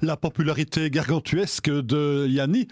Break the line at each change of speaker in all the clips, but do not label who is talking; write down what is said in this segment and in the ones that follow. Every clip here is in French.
La popularité gargantuesque de Yanni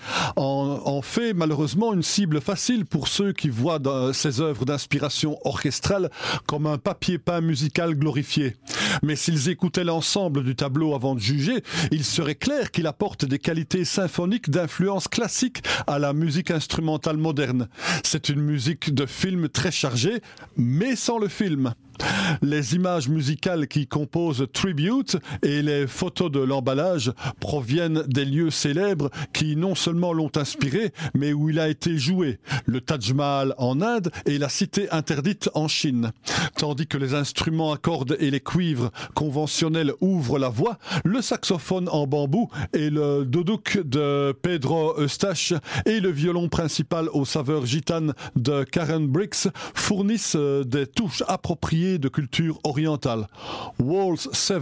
en fait malheureusement une cible facile pour ceux qui voient dans ses œuvres d'inspiration orchestrale comme un papier peint musical glorifié. Mais s'ils écoutaient l'ensemble du tableau avant de juger, il serait clair qu'il apporte des qualités symphoniques d'influence classique à la musique instrumentale moderne. C'est une musique de film très chargée, mais sans le film. Les images musicales qui composent Tribute et les photos de l'emballage proviennent des lieux célèbres qui non seulement l'ont inspiré, mais où il a été joué. Le Taj Mahal en Inde et la Cité interdite en Chine. Tandis que les instruments à cordes et les cuivres conventionnels ouvrent la voix, le saxophone en bambou et le doudouk de Pedro Eustache et le violon principal aux saveurs gitanes de Karen Briggs fournissent des touches appropriées de culture orientale. Waltz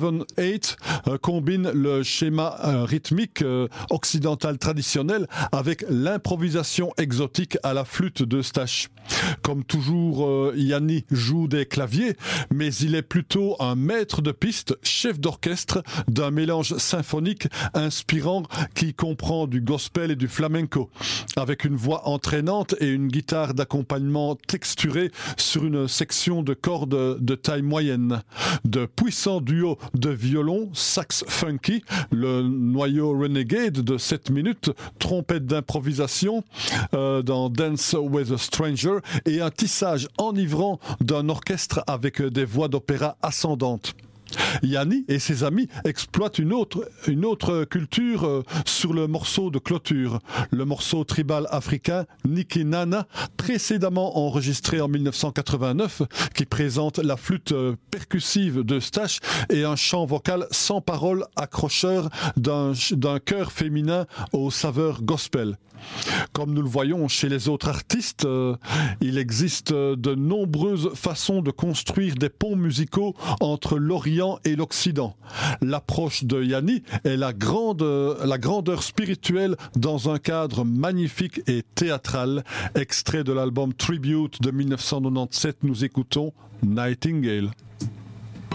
7/8 combine le schéma rythmique occidental traditionnel avec l'improvisation exotique à la flûte d'Eustache. Comme toujours, Yanni joue des claviers, mais il est plutôt un maître de piste, chef d'orchestre d'un mélange symphonique inspirant qui comprend du gospel et du flamenco, avec une voix entraînante et une guitare d'accompagnement texturée sur une section de cordes de taille moyenne. De puissants duos de violon, sax funky, le noyau Renegade de 7 minutes, trompette d'improvisation dans Dance with a Stranger et un tissage enivrant d'un orchestre avec des voix d'opéra ascendantes. Yanni et ses amis exploitent une autre culture sur le morceau de clôture, le morceau tribal africain Niki Nana, précédemment enregistré en 1989, qui présente la flûte percussive d'Eustache et un chant vocal sans paroles accrocheur d'un chœur féminin aux saveurs gospel. Comme nous le voyons chez les autres artistes, il existe de nombreuses façons de construire des ponts musicaux entre l'Orient et l'Occident. L'approche de Yanni est la grandeur spirituelle dans un cadre magnifique et théâtral. Extrait de l'album Tribute de 1997, nous écoutons Nightingale.